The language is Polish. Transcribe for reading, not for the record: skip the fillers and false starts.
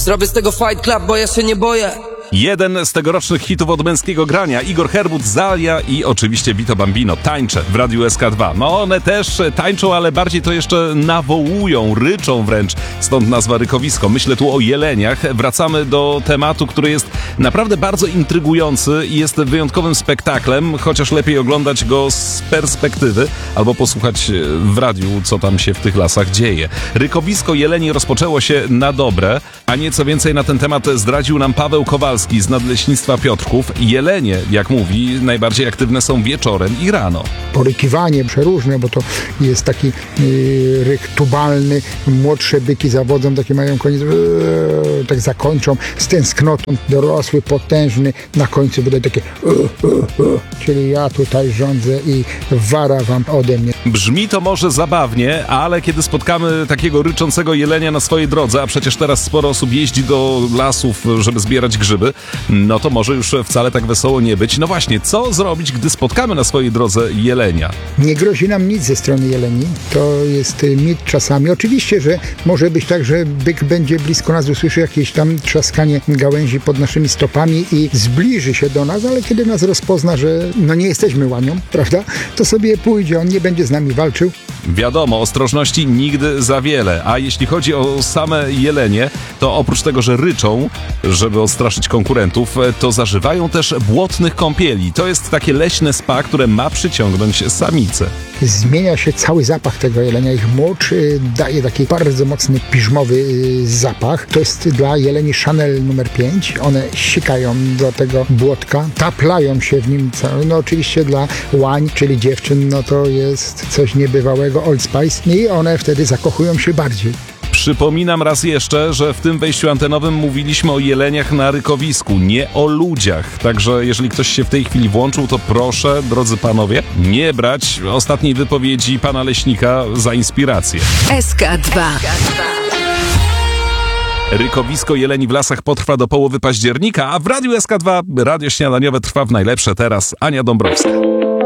Zrobię z tego fight club, bo ja się nie boję. Jeden z tegorocznych hitów od męskiego grania, Igor Herbut, Zalia i oczywiście Vito Bambino, Tańcze w Radiu SK2. No one też tańczą, ale bardziej to jeszcze nawołują, ryczą wręcz, stąd nazwa Rykowisko. Myślę tu o jeleniach. Wracamy do tematu, który jest naprawdę bardzo intrygujący i jest wyjątkowym spektaklem, chociaż lepiej oglądać go z perspektywy albo posłuchać w radiu, co tam się w tych lasach dzieje. Rykowisko jeleni rozpoczęło się na dobre, a nieco więcej na ten temat zdradził nam Paweł Kowalski z Nadleśnictwa Piotrków. Jelenie, jak mówi, najbardziej aktywne są wieczorem i rano. Porykiwanie przeróżne, bo to jest taki ryk tubalny. Młodsze byki zawodzą, takie mają koniec, tak zakończą z tęsknotą. Dorosły, potężny, na końcu będzie takie czyli ja tutaj rządzę i wara wam ode mnie. Brzmi to może zabawnie, ale kiedy spotkamy takiego ryczącego jelenia na swojej drodze, a przecież teraz sporo osób jeździ do lasów, żeby zbierać grzyby, no to może już wcale tak wesoło nie być. No właśnie, co zrobić, gdy spotkamy na swojej drodze jelenia? Nie grozi nam nic ze strony jeleni. To jest mit czasami. Oczywiście, że może być tak, że byk będzie blisko nas, usłyszy jakieś tam trzaskanie gałęzi pod naszymi stopami i zbliży się do nas, ale kiedy nas rozpozna, że no nie jesteśmy łanią, prawda, to sobie pójdzie, on nie będzie z nami walczył. Wiadomo, ostrożności nigdy za wiele, a jeśli chodzi o same jelenie, to oprócz tego, że ryczą, żeby odstraszyć konkurentów, to zażywają też błotnych kąpieli. To jest takie leśne spa, które ma przyciągnąć samice. Zmienia się cały zapach tego jelenia. Ich mocz daje taki bardzo mocny, piżmowy zapach. To jest dla jeleni Chanel numer 5. One sikają do tego błotka, taplają się w nim. No oczywiście dla łań, czyli dziewczyn, no to jest coś niebywałego, Old Spice. I one wtedy zakochują się bardziej. Przypominam raz jeszcze, że w tym wejściu antenowym mówiliśmy o jeleniach na rykowisku, nie o ludziach. Także jeżeli ktoś się w tej chwili włączył, to proszę, drodzy panowie, nie brać ostatniej wypowiedzi pana leśnika za inspirację. SK2. Rykowisko jeleni w lasach potrwa do połowy października, a w Radiu SK2 radio śniadaniowe trwa w najlepsze teraz. Ania Dąbrowska.